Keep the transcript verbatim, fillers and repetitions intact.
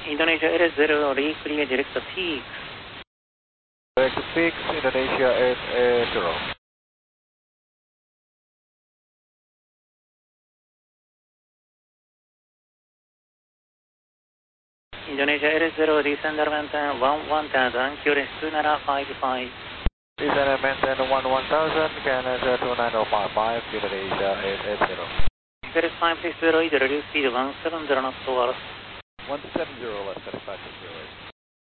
Indonesia Air zero, re-clear direct to peak. Direct to peaks, Indonesia Air, Air zero. Indonesia Air zero, descender maintain one one thousand, Q R S two nine five five. Descender maintain one one thousand, Q R S two nine five five, Indonesia Air, Air zero. Q R S five six zero, reduce speed one seven zero knots to one seven zero left, satisfaction zero eight.